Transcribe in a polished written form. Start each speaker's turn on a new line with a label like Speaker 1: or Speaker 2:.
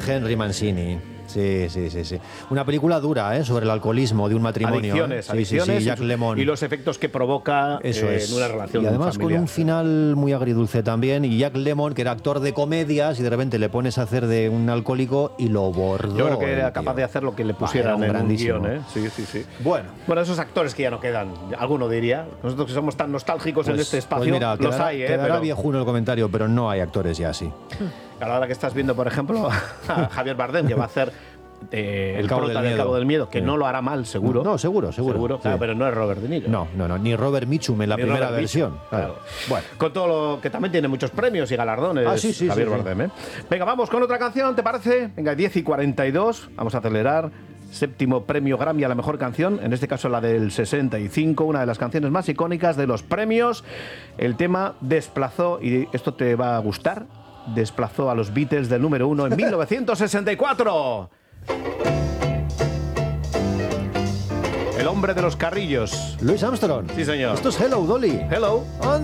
Speaker 1: Henry Mancini. Sí. Una película dura, sobre el alcoholismo de un matrimonio.
Speaker 2: Adicciones.
Speaker 1: Sí, Jack Lemmon.
Speaker 2: Y los efectos que provoca en una relación.
Speaker 1: Y además
Speaker 2: familiar.
Speaker 1: con un final muy agridulce también. Y Jack Lemmon, que era actor de comedias, y de repente le pones a hacer de un alcohólico y lo bordó.
Speaker 2: Yo creo que era capaz de hacer lo que le pusieran en un guión, Sí.
Speaker 1: Bueno,
Speaker 2: esos actores que ya no quedan, alguno diría. Nosotros que somos tan nostálgicos en este espacio,
Speaker 1: pues mira,
Speaker 2: los hay,
Speaker 1: quedará
Speaker 2: pero
Speaker 1: viejuno el comentario, pero no hay actores ya así.
Speaker 2: a la hora que estás viendo, por ejemplo, a Javier Bardem, que va a hacer el prota del Cabo del Miedo, que no lo hará mal, seguro.
Speaker 1: No, seguro.
Speaker 2: Claro, pero no es Robert De Niro.
Speaker 1: No, ni Robert Mitchum en la
Speaker 2: Ni
Speaker 1: primera
Speaker 2: Robert
Speaker 1: versión.
Speaker 2: Mitchum, claro. Bueno, con todo lo que también tiene muchos premios y galardones, Javier Bardem. Venga, vamos con otra canción, ¿te parece? Venga, 10:42, vamos a acelerar. 7º premio Grammy a la mejor canción, en este caso la del 65, una de las canciones más icónicas de los premios. El tema desplazó, y esto te va a gustar, desplazó a los Beatles del número 1 en 1964. El hombre de los carrillos.
Speaker 1: Louis Armstrong.
Speaker 2: Sí, señor.
Speaker 1: Esto es Hello, Dolly.
Speaker 2: Hello.